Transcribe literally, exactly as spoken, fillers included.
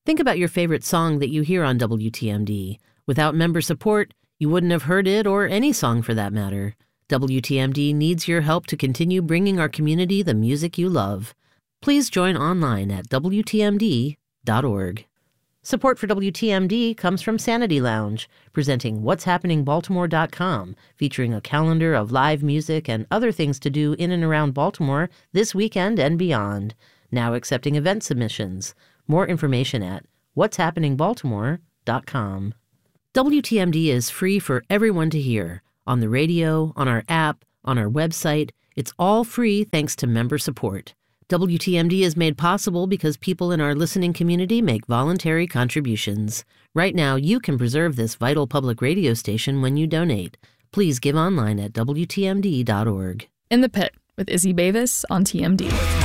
Think about your favorite song that you hear on W T M D. Without member support, you wouldn't have heard it or any song for that matter. W T M D needs your help to continue bringing our community the music you love. Please join online at W T M D dot org. Support for W T M D comes from Sanity Lounge, presenting what's happening baltimore dot com, featuring a calendar of live music and other things to do in and around Baltimore this weekend and beyond. Now accepting event submissions. More information at what's happening baltimore dot com. W T M D is free for everyone to hear. On the radio, on our app, on our website. It's all free thanks to member support. W T M D is made possible because people in our listening community make voluntary contributions. Right now, you can preserve this vital public radio station when you donate. Please give online at W T M D dot org. In the Pit with Izzy Bavis on T M D.